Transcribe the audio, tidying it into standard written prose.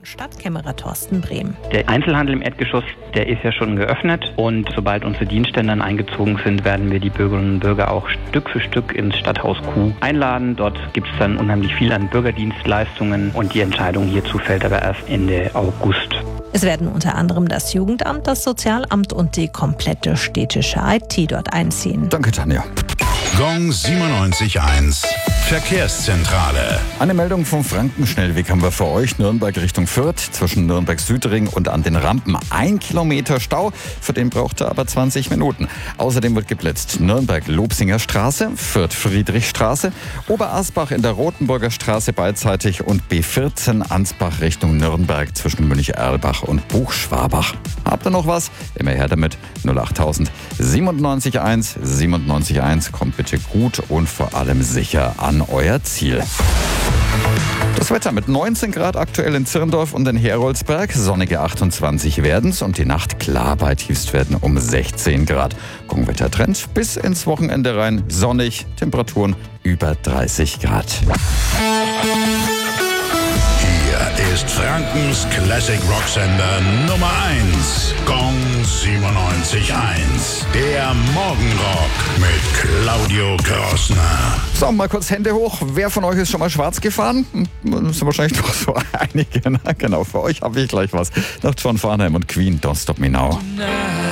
Stadtkämmerer Thorsten Brehm. Der Einzelhandel im Erdgeschoss, der ist ja schon geöffnet und sobald unsere Dienststände dann eingezogen sind, werden wir die Bürgerinnen und Bürger auch Stück für Stück ins Stadthaus Q einladen. Dort gibt es dann unheimlich viel an Bürgerdienstleistungen und die Entscheidung hierzu fällt aber erst Ende August. Es werden unter anderem das Jugendamt, das Sozialamt und die komplette städtische IT dort einziehen. Danke, Tanja. Gong 97.1 Verkehrszentrale. Eine Meldung vom Frankenschnellweg haben wir für euch. Nürnberg Richtung Fürth, zwischen Nürnberg-Südring und an den Rampen 1 Kilometer Stau. Für den braucht er aber 20 Minuten. Außerdem wird geblitzt Nürnberg-Lobsinger Straße, Fürth-Friedrichstraße, Oberasbach in der Rotenburger Straße beidseitig und B14 Ansbach Richtung Nürnberg zwischen Münch-Erlbach und Buchschwabach. Habt ihr noch was? Immer her damit. 08000 97.1 97.1. Kommt bitte gut und vor allem sicher an euer Ziel. Das Wetter mit 19 Grad aktuell in Zirndorf und in Heroldsberg. Sonnige 28 werden's und die Nacht klar bei Tiefstwerten um 16 Grad. Gongwettertrend bis ins Wochenende rein. Sonnig, Temperaturen über 30 Grad. Hier ist Frankens Classic Rocksender Nummer 1. Gong 97.1. Der Morgenrock mit Claudio Krossner. So, mal kurz Hände hoch. Wer von euch ist schon mal schwarz gefahren? Das sind wahrscheinlich noch so einige. Genau, für euch habe ich gleich was. Nach John Farnham und Queen, Don't Stop Me Now.